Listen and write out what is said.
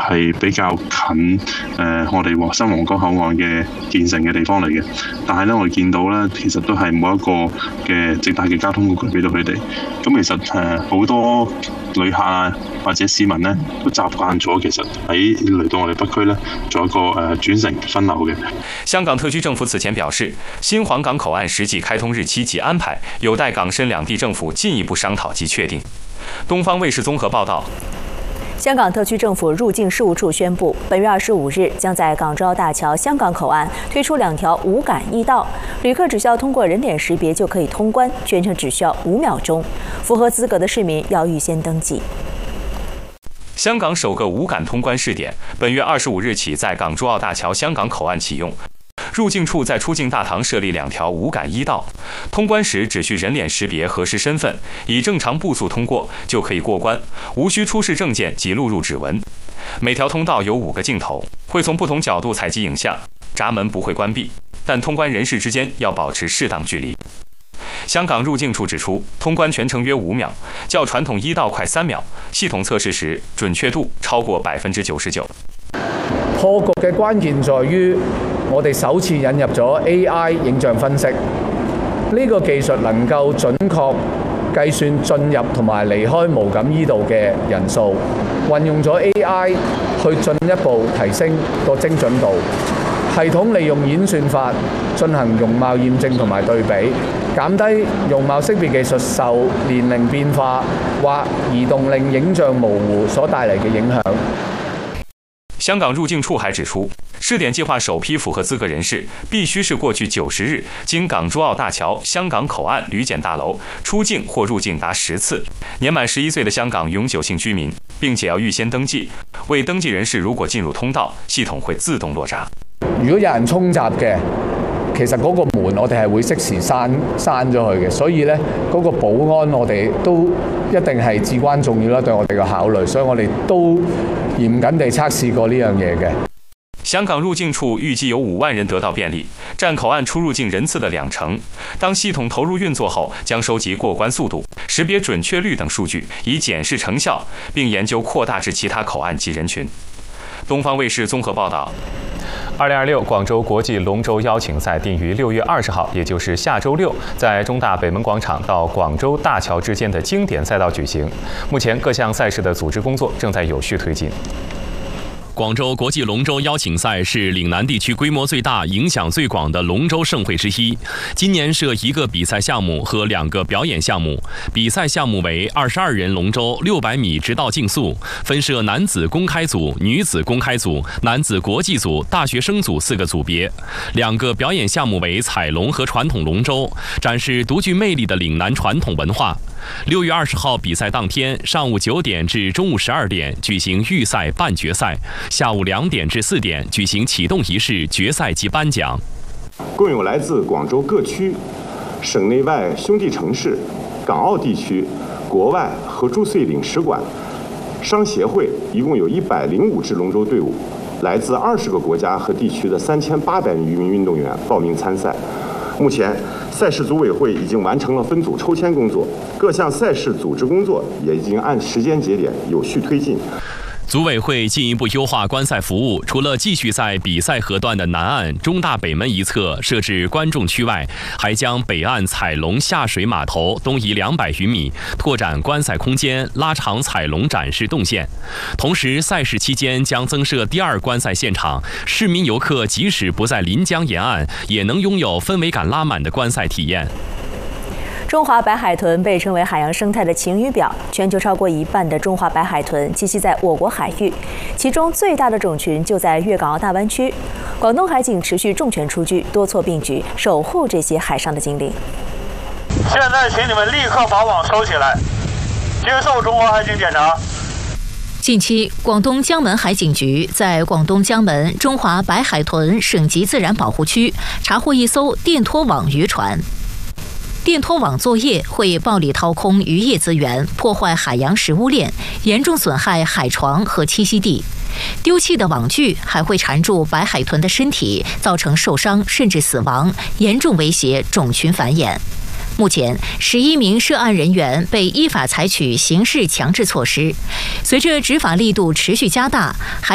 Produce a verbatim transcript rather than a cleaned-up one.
係比較近誒、呃、我哋話新皇崗口岸嘅建成嘅地方嚟嘅，但係咧我哋見到咧，其實都係冇一個嘅直達嘅交通工具俾到佢哋。咁其實誒好、呃、多旅客啊或者市民咧都習慣咗，其實喺嚟到我哋北區咧做一個誒、呃、轉乘分流嘅。 香港特區政府此前表示，新皇崗口岸實際開通日期及安排有待港深兩地政府進一步商討及確定。東方衛視綜合報道。 香港特區政府入境事務處宣布，本月二十五日將在港珠澳大橋香港口岸推出兩條無感驛道，旅客只需要通過人臉識別就可以通關，全程只需要五秒鐘。符合資格的市民要預先登記。 香港首個無感通關試點，本月二十五日起在港珠澳大橋香港口岸啟用。入境處在出境大堂設立兩條無感驛道，通關時只需人臉識別核實身份，以正常步速通過就可以過關，無需出示證件及錄入指紋。每條通道有五個鏡頭，會從不同角度採集影像，閘門不會關閉，但通關人士之間要保持適當距離。香港入境處指出，通關全程約五秒，較傳統驛道快三秒，系統測試時準確度超過百分之九十九。 破局嘅關鍵在於我哋首次引入咗 A I 影像分析，呢個技術能夠準確計算進入同埋離開無感驛道嘅人數，運用咗 A I 去進一步提升個精準度。系統利用演算法進行容貌驗證同埋對比，減低容貌識別技術受年齡變化或移動令影像模糊所帶嚟嘅影響。 香港入境處還指出，試點計劃首批符合資格人士必須是過去九十日經港珠澳大橋香港口岸旅檢大樓出境或入境達十次，年滿十一歲的香港永久性居民，並且要預先登記。未登記人士如果進入通道，系統會自動落閘。 如果有人衝閘嘅，其實嗰個門我哋係會適時閂閂咗佢嘅，所以呢嗰個保安我哋都一定係至關重要啦，對我哋嘅考慮，所以我哋都嚴謹地測試過呢樣嘢嘅。 香港入境處預計有五萬人得到便利，佔口岸出入境人次的兩成。當系統投入運作後，將收集過關速度、識別準確率等數據，以檢視成效，並研究擴大至其他口岸及人群。東方衛視綜合報道。二零二六廣州國際龍舟邀請賽定於六月二十號，也就是下周六，在中大北門廣場到廣州大橋之間的經典賽道舉行。目前各項賽事的組織工作正在有序推進。 廣州國際龍舟邀請賽是嶺南地區規模最大、影響最廣的龍舟盛會之一。今年設一個比賽項目和兩個表演項目。比賽項目為二十二人龍舟六百米直道競速，分設男子公開組、女子公開組、男子國際組、大學生組四個組別。兩個表演項目為彩龍和傳統龍舟，展示獨具魅力的嶺南傳統文化。六月二十號比賽當天，上午九點至中午十二點舉行預賽半決賽，下午兩點至四點舉行啟動儀式、決賽及頒獎。 共有來自廣州各區、省內外兄弟城市、港澳地區、國外和駐穗領事館、商協會，一共有一百零五支龍舟隊伍，來自二十個國家和地區的三千八百餘名運動員報名參賽。目前，賽事組委會已經完成了分組抽籤工作，各項賽事組織工作也已經按時間節點有序推進。 組委會進一步優化觀賽服務，除了繼續在比賽河段的南岸中大北門一側設置觀眾區外，還將北岸彩龍下水碼頭東移兩百餘米，拓展觀賽空間，拉長彩龍展示動線。同時，賽事期間將增設第二觀賽現場，市民遊客即使不在臨江沿岸，也能擁有氛圍感拉滿的觀賽體驗。 中華白海豚被稱為海洋生態的晴雨表，全球超過一半的中華白海豚棲息在我國海域，其中最大的種群就在粵港澳大灣區。廣東海警持續重拳出擊，多措並舉，守護這些海上的精靈。 現在請你們立刻把網收起來，接受中華海警檢查。 近期，廣東江門海警局在廣東江門中華白海豚省級自然保護區查獲一艘電拖網漁船。電拖網作業會暴力掏空漁業資源，破壞海洋食物鏈，嚴重損害海床和棲息地。丟棄的網具還會纏住白海豚的身體，造成受傷甚至死亡，嚴重威脅種群繁衍。目前，十一名涉案人員被依法採取刑事強制措施。隨着執法力度持續加大，海